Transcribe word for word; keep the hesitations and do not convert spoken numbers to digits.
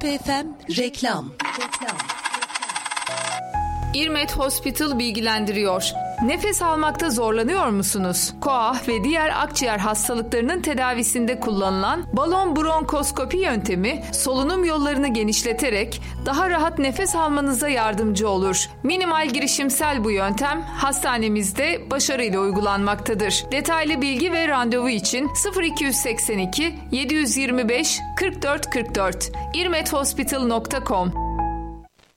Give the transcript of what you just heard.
P F M Reklam. İrmet Hospital bilgilendiriyor. Nefes almakta zorlanıyor musunuz? Koah ve diğer akciğer hastalıklarının tedavisinde kullanılan balon bronkoskopi yöntemi solunum yollarını genişleterek daha rahat nefes almanıza yardımcı olur. Minimal girişimsel bu yöntem hastanemizde başarıyla uygulanmaktadır. Detaylı bilgi ve randevu için sıfır iki seksen iki yedi yüz yirmi beş kırk dört kırk dört irmet hospital nokta com